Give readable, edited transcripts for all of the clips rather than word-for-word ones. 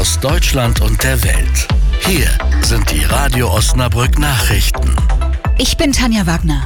aus Deutschland und der Welt. Hier sind die Radio Osnabrück Nachrichten. Ich bin Tanja Wagner.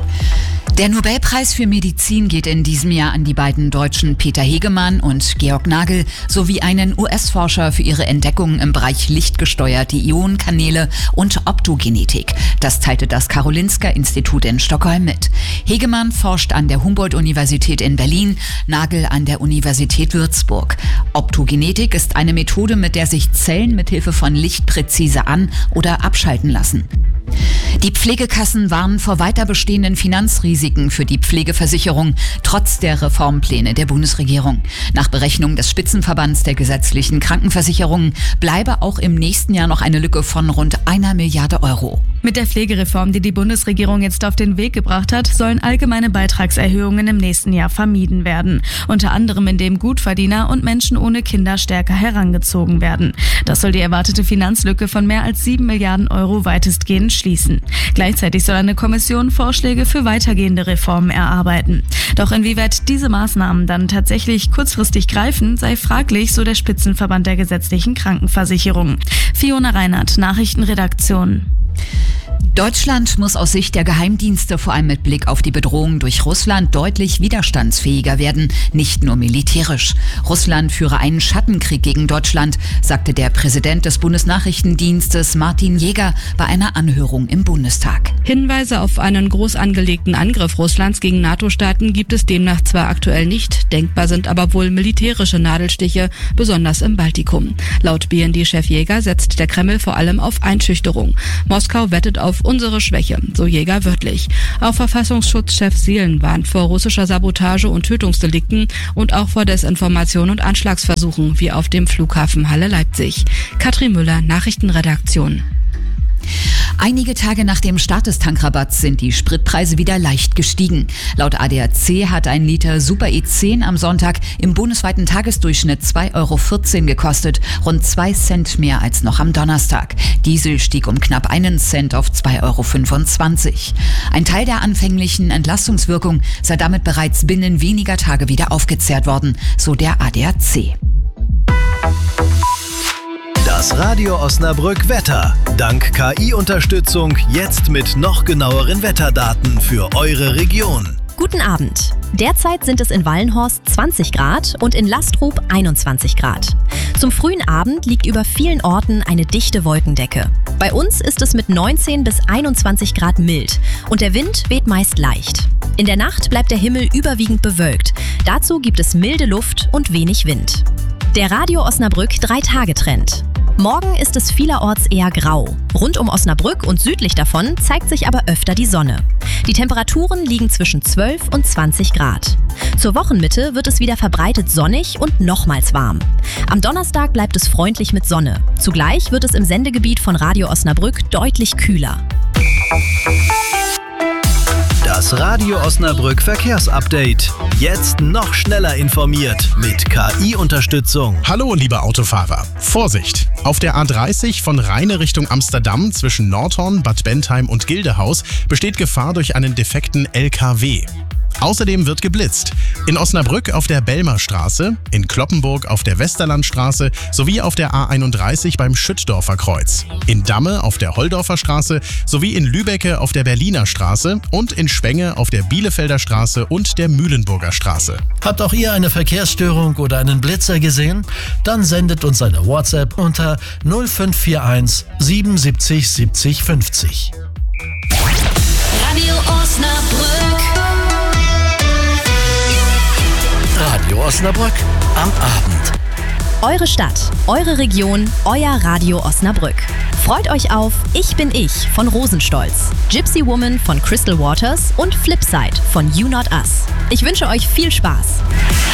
Der Nobelpreis für Medizin geht in diesem Jahr an die beiden Deutschen Peter Hegemann und Georg Nagel sowie einen US-Forscher für ihre Entdeckungen im Bereich lichtgesteuerte Ionenkanäle und Optogenetik. Das teilte das Karolinska-Institut in Stockholm mit. Hegemann forscht an der Humboldt-Universität in Berlin, Nagel an der Universität Würzburg. Optogenetik ist eine Methode, mit der sich Zellen mithilfe von Licht präzise an- oder abschalten lassen. Die Pflegekassen warnen vor weiter bestehenden Finanzrisiken für die Pflegeversicherung, trotz der Reformpläne der Bundesregierung. Nach Berechnung des Spitzenverbands der gesetzlichen Krankenversicherungen bleibe auch im nächsten Jahr noch eine Lücke von rund 1 Milliarde Euro. Mit der Pflegereform, die die Bundesregierung jetzt auf den Weg gebracht hat, sollen allgemeine Beitragserhöhungen im nächsten Jahr vermieden werden. Unter anderem, indem Gutverdiener und Menschen ohne Kinder stärker herangezogen werden. Das soll die erwartete Finanzlücke von mehr als 7 Milliarden Euro weitestgehend schließen. Gleichzeitig soll eine Kommission Vorschläge für weitergehende Reformen erarbeiten. Doch inwieweit diese Maßnahmen dann tatsächlich kurzfristig greifen, sei fraglich, so der Spitzenverband der gesetzlichen Krankenversicherung. Fiona Reinhardt, Nachrichtenredaktion. Deutschland muss aus Sicht der Geheimdienste vor allem mit Blick auf die Bedrohung durch Russland deutlich widerstandsfähiger werden, nicht nur militärisch. Russland führe einen Schattenkrieg gegen Deutschland, sagte der Präsident des Bundesnachrichtendienstes Martin Jäger bei einer Anhörung im Bundestag. Hinweise auf einen groß angelegten Angriff Russlands gegen NATO-Staaten gibt es demnach zwar aktuell nicht, denkbar sind aber wohl militärische Nadelstiche, besonders im Baltikum. Laut BND-Chef Jäger setzt der Kreml vor allem auf Einschüchterung. Moskau wettet auf unsere Schwäche, so Jäger wörtlich. Auch Verfassungsschutzchef Seelen warnt vor russischer Sabotage und Tötungsdelikten und auch vor Desinformation und Anschlagsversuchen, wie auf dem Flughafen Halle-Leipzig. Katrin Müller, Nachrichtenredaktion. Einige Tage nach dem Start des Tankrabatts sind die Spritpreise wieder leicht gestiegen. Laut ADAC hat ein Liter Super E10 am Sonntag im bundesweiten Tagesdurchschnitt 2,14 € gekostet, rund 2 Cent mehr als noch am Donnerstag. Diesel stieg um knapp 1 Cent auf 2,25 €. Ein Teil der anfänglichen Entlastungswirkung sei damit bereits binnen weniger Tage wieder aufgezehrt worden, so der ADAC. Das Radio Osnabrück Wetter. Dank KI-Unterstützung jetzt mit noch genaueren Wetterdaten für eure Region. Guten Abend. Derzeit sind es in Wallenhorst 20 Grad und in Lastrup 21 Grad. Zum frühen Abend liegt über vielen Orten eine dichte Wolkendecke. Bei uns ist es mit 19 bis 21 Grad mild und der Wind weht meist leicht. In der Nacht bleibt der Himmel überwiegend bewölkt. Dazu gibt es milde Luft und wenig Wind. Der Radio Osnabrück 3-Tage-Trend. Morgen ist es vielerorts eher grau. Rund um Osnabrück und südlich davon zeigt sich aber öfter die Sonne. Die Temperaturen liegen zwischen 12 und 20 Grad. Zur Wochenmitte wird es wieder verbreitet sonnig und nochmals warm. Am Donnerstag bleibt es freundlich mit Sonne. Zugleich wird es im Sendegebiet von Radio Osnabrück deutlich kühler. Das Radio Osnabrück Verkehrsupdate. Jetzt noch schneller informiert mit KI-Unterstützung. Hallo liebe Autofahrer. Vorsicht! Auf der A30 von Rheine Richtung Amsterdam zwischen Nordhorn, Bad Bentheim und Gildehaus besteht Gefahr durch einen defekten LKW. Außerdem wird geblitzt. In Osnabrück auf der Belmerstraße, in Cloppenburg auf der Westerlandstraße sowie auf der A31 beim Schüttdorfer Kreuz. In Damme auf der Holdorfer Straße sowie in Lübecke auf der Berliner Straße und in Spenge auf der Bielefelder Straße und der Mühlenburger Straße. Habt auch ihr eine Verkehrsstörung oder einen Blitzer gesehen? Dann sendet uns eine WhatsApp unter 0541 77 70 50. Radio Osnabrück. Radio Osnabrück am Abend. Eure Stadt, eure Region, euer Radio Osnabrück. Freut euch auf Ich bin ich von Rosenstolz, Gypsy Woman von Crystal Waters und Flipside von You Not Us. Ich wünsche euch viel Spaß.